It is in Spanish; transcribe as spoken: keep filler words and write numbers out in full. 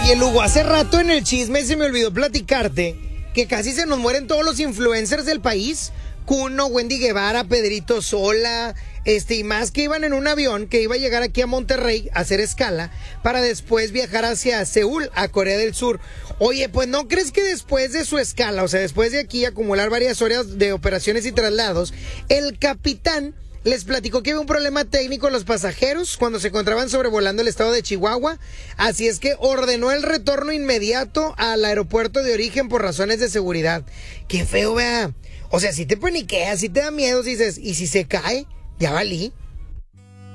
Oye, Lugo, hace rato en el chisme se me olvidó platicarte que casi se nos mueren todos los influencers del país. Cuno, Wendy Guevara, Pedrito Sola, este y más, que iban en un avión que iba a llegar aquí a Monterrey a hacer escala para después viajar hacia Seúl, a Corea del Sur. Oye, pues ¿no crees que después de su escala, o sea, después de aquí acumular varias horas de operaciones y traslados, el capitán les platicó que había un problema técnico en los pasajeros cuando se encontraban sobrevolando el estado de Chihuahua? Así es que ordenó el retorno inmediato al aeropuerto de origen por razones de seguridad. Qué feo, vea. O sea, si te paniqueas, si te da miedo, si dices, ¿y si se cae? Ya valí.